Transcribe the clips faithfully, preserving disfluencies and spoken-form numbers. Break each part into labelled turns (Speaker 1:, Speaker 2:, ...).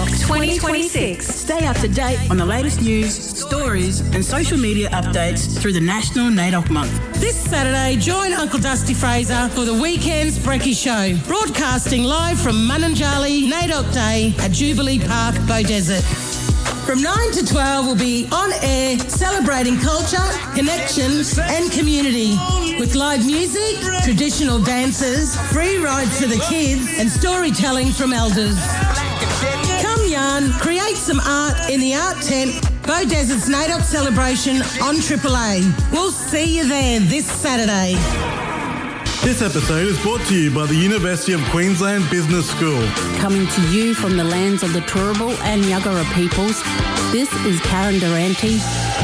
Speaker 1: Talk twenty twenty-six.
Speaker 2: Stay up to date on the latest news, stories and social media updates through the National NAIDOC Month.
Speaker 3: This Saturday, join Uncle Dusty Fraser for the Weekend's Brekkie Show, broadcasting live from Mununjali NAIDOC Day at Jubilee Park, Beaudesert. From nine to twelve, we'll be on air celebrating culture, connection and community with live music, traditional dances, free rides for the kids and storytelling from elders. Come yarn, create some art in the art tent, Beaudesert's NAIDOC celebration on Triple A. We'll see you there this Saturday.
Speaker 4: This episode is brought to you by the University of Queensland Business School.
Speaker 5: Coming to you from the lands of the Turrbal and Yuggera peoples, this is Karen Durante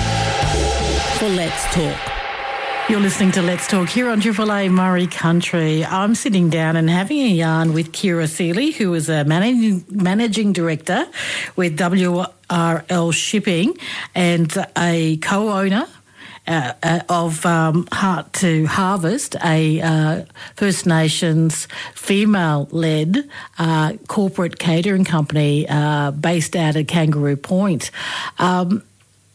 Speaker 5: for Let's Talk.
Speaker 6: You're listening to Let's Talk here on Triple A Murray Country. I'm sitting down and having a yarn with Kira Seeley, who is a managing, managing director with W R L Shipping and a co-owner Uh, uh, of um, Heart to Harvest, a uh, First Nations female-led uh, corporate catering company uh, based out of Kangaroo Point. Um,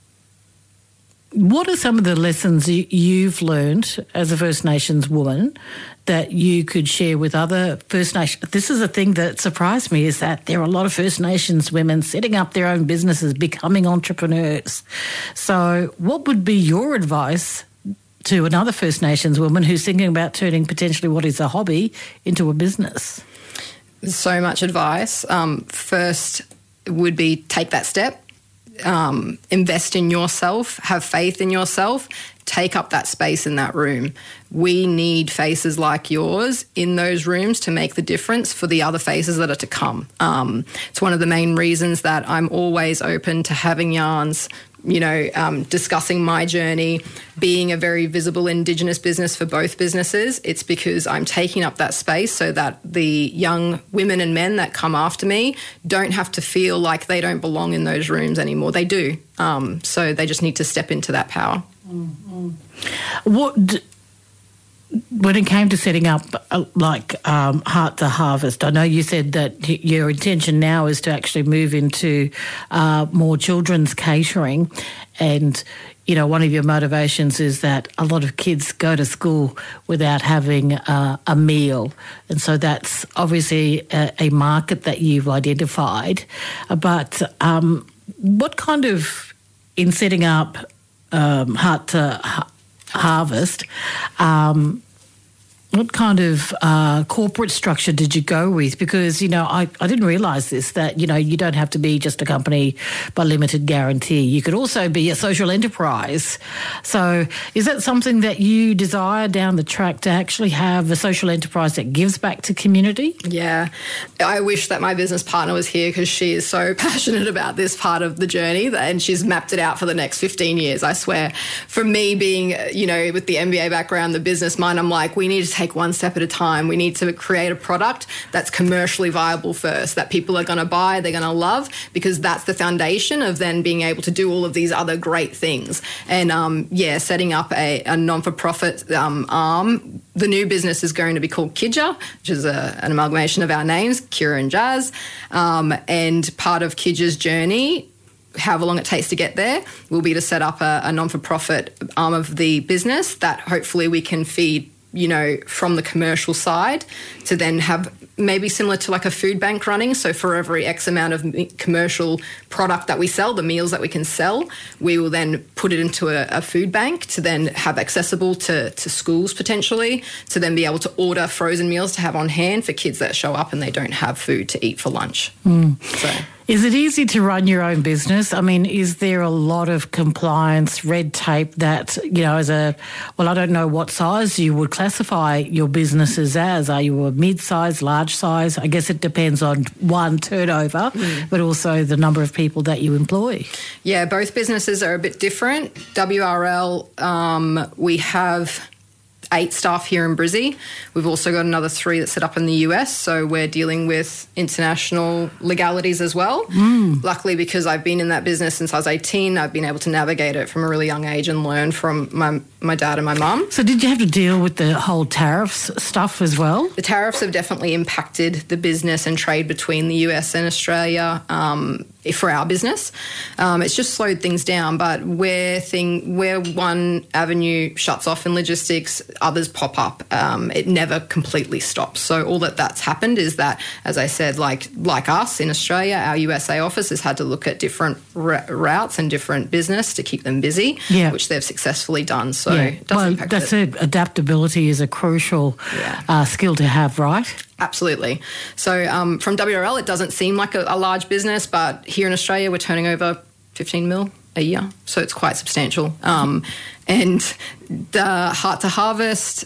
Speaker 6: what are some of the lessons you, you've learned as a First Nations woman that you could share with other First Nations? This is a thing that surprised me, is that there are a lot of First Nations women setting up their own businesses, becoming entrepreneurs. So what would be your advice to another First Nations woman who's thinking about turning potentially what is a hobby into a business?
Speaker 7: So much advice. Um, first would be take that step. Um, invest in yourself, have faith in yourself, take up that space in that room. We need faces like yours in those rooms to make the difference for the other faces that are to come. Um, it's one of the main reasons that I'm always open to having yarns, you know, um, discussing my journey, being a very visible Indigenous business for both businesses. It's because I'm taking up that space so that the young women and men that come after me don't have to feel like they don't belong in those rooms anymore. They do. Um, so they just need to step into that power.
Speaker 6: Mm-hmm. What... When it came to setting up uh, like um, Heart to Harvest, I know you said that y- your intention now is to actually move into uh, more children's catering, and you know one of your motivations is that a lot of kids go to school without having uh, a meal, and so that's obviously a, a market that you've identified. But um, what kind of, in setting up um, Heart to Harvest, Harvest, um, what kind of uh, corporate structure did you go with? Because, you know, I, I didn't realise this, that, you know, you don't have to be just a company by limited guarantee. You could also be a social enterprise. So is that something that you desire down the track, to actually have a social enterprise that gives back to community?
Speaker 7: Yeah. I wish that my business partner was here, because she is so passionate about this part of the journey, and she's mapped it out for the next fifteen years, I swear. For me being, you know, with the M B A background, the business mind, I'm like, we need to take one step at a time. We need to create a product that's commercially viable first, that people are going to buy, they're going to love, because that's the foundation of then being able to do all of these other great things. And um, yeah, setting up a, a non-for-profit um, arm. The new business is going to be called Kidja, which is a, an amalgamation of our names, Kira and Jazz. Um, and part of Kidja's journey, however long it takes to get there, will be to set up a, a non-for-profit arm of the business that hopefully we can feed, you know, from the commercial side, to then have maybe similar to like a food bank running. So for every X amount of commercial product that we sell, the meals that we can sell, we will then put it into a, a food bank to then have accessible to, to schools potentially, to then be able to order frozen meals to have on hand for kids that show up and they don't have food to eat for lunch.
Speaker 6: Mm.
Speaker 7: So.
Speaker 6: Is it easy to run your own business? I mean, is there a lot of compliance, red tape that, you know, as a, well, I don't know what size you would classify your businesses as. Are you a mid-size, large size? I guess it depends on, one, turnover, mm. but also the number of people that you employ.
Speaker 7: Yeah, both businesses are a bit different. W R L, um, we have eight staff here in Brizzy. We've also got another three that's set up in the U S, so we're dealing with international legalities as well. Mm. Luckily, because I've been in that business since I was eighteen, I've been able to navigate it from a really young age and learn from my my dad and my mum.
Speaker 6: So did you have to deal with the whole tariffs stuff as well?
Speaker 7: The tariffs have definitely impacted the business and trade between the U S and Australia um, for our business. Um, it's just slowed things down, but where thing where one avenue shuts off in logistics, others pop up. Um, it never completely stops. So all that that's happened is that, as I said, like like us in Australia, our U S A office has had to look at different r- routes and different business to keep them busy,
Speaker 6: yeah.
Speaker 7: which they've successfully done. So
Speaker 6: yeah.
Speaker 7: it doesn't
Speaker 6: well,
Speaker 7: impact
Speaker 6: that's
Speaker 7: it.
Speaker 6: it. Adaptability is a crucial
Speaker 7: yeah.
Speaker 6: uh, skill to have, right?
Speaker 7: Absolutely. So um, from W R L, it doesn't seem like a, a large business, but here in Australia, we're turning over fifteen mil a year, so it's quite substantial. Um, and the Heart to Harvest,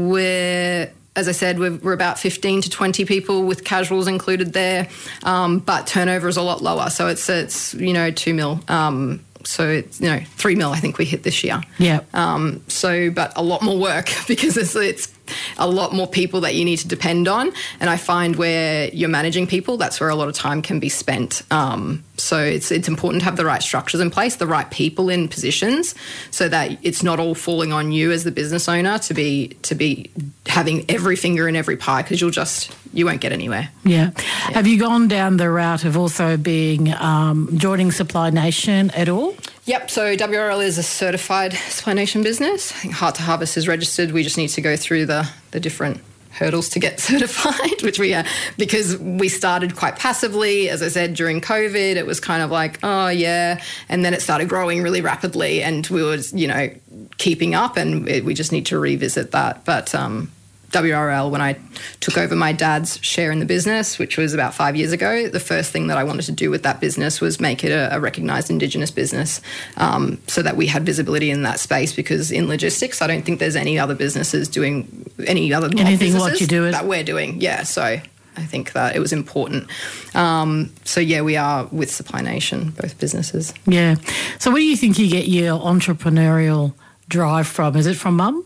Speaker 7: we're, as I said, we're, we're about fifteen to twenty people with casuals included there, um, but turnover is a lot lower. So it's, it's you know, two mil. Um, so it's, you know, three mil I think we hit this year.
Speaker 6: Yeah.
Speaker 7: Um, so, but a lot more work because it's, it's a lot more people that you need to depend on. And I find where you're managing people, that's where a lot of time can be spent. Um, so it's it's important to have the right structures in place, the right people in positions, so that it's not all falling on you as the business owner to be to be having every finger in every pie, because you'll just you won't get anywhere.
Speaker 6: Yeah. yeah. Have you gone down the route of also being um, joining Supply Nation at all?
Speaker 7: Yep, so W R L is a certified Supply Nation business. I think Heart to Harvest is registered. We just need to go through the, the different hurdles to get certified, which we are, because we started quite passively. As I said, during COVID, it was kind of like, oh, yeah, and then it started growing really rapidly and we were, you know, keeping up, and it, we just need to revisit that. But um W R L, when I took over my dad's share in the business, which was about five years ago, the first thing that I wanted to do with that business was make it a, a recognised Indigenous business, um, so that we had visibility in that space, because in logistics, I don't think there's any other businesses doing any other
Speaker 6: anything what you do it.
Speaker 7: that we're doing. Yeah, so I think that it was important. Um, so, yeah, we are with Supply Nation, both businesses.
Speaker 6: Yeah. So where do you think you get your entrepreneurial drive from? Is it from mum?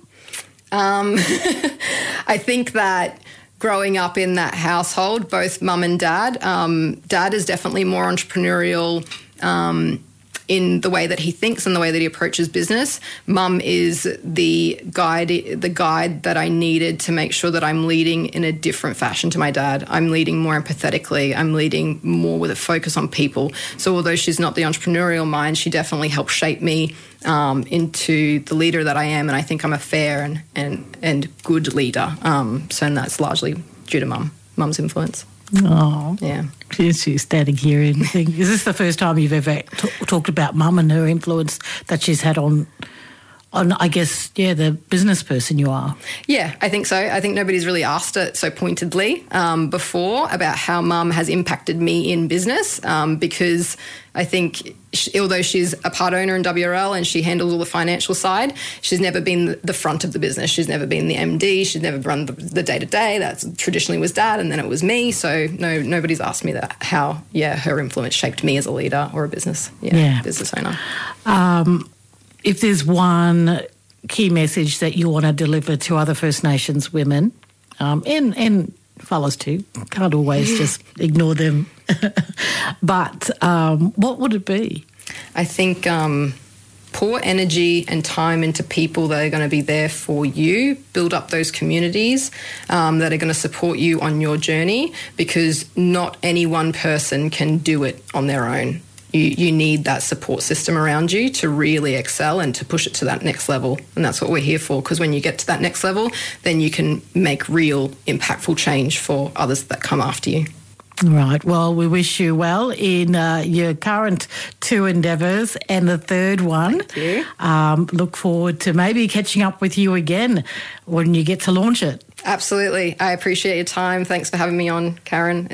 Speaker 7: Um, I think that growing up in that household, both mum and dad, um, dad is definitely more entrepreneurial um, in the way that he thinks and the way that he approaches business. Mum is the guide, the guide that I needed to make sure that I'm leading in a different fashion to my dad. I'm leading more empathetically. I'm leading more with a focus on people. So although she's not the entrepreneurial mind, she definitely helped shape me um, into the leader that I am. And I think I'm a fair and and, and good leader. Um, so and that's largely due to mum, mum's influence.
Speaker 6: Oh,
Speaker 7: yeah.
Speaker 6: She's standing here and thinking, is this the first time you've ever t- talked about mum and her influence that she's had on, on, I guess, yeah, the business person you are?
Speaker 7: Yeah, I think so. I think nobody's really asked it so pointedly um, before about how mum has impacted me in business, um, because I think she, although she's a part owner in W R L and she handles all the financial side, she's never been the front of the business. She's never been the M D. She's never run the, the day-to-day. That's traditionally was dad, and then it was me. So no, nobody's asked me that, how, yeah, her influence shaped me as a leader or a business, yeah,
Speaker 6: yeah.
Speaker 7: business owner.
Speaker 6: Um, if there's one key message that you want to deliver to other First Nations women, um, and, and fellas too, can't always just ignore them, but um, what would it be?
Speaker 7: I think um, pour energy and time into people that are going to be there for you, build up those communities um, that are going to support you on your journey, because not any one person can do it on their own. You, you need that support system around you to really excel and to push it to that next level. And that's what we're here for, because when you get to that next level, then you can make real impactful change for others that come after you.
Speaker 6: Right. Well, we wish you well in uh, your current two endeavours and the third one.
Speaker 7: Thank you.
Speaker 6: Um, look forward to maybe catching up with you again when you get to launch it.
Speaker 7: Absolutely. I appreciate your time. Thanks for having me on, Karen.